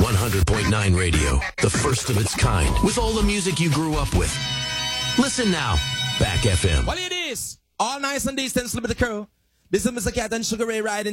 100.9 Radio, the first of its kind, with all the music you grew up with. Listen now, Back FM. Well, it is all nice and decent, Celebrity Crew. This is Mr. Cat and Sugar Ray riding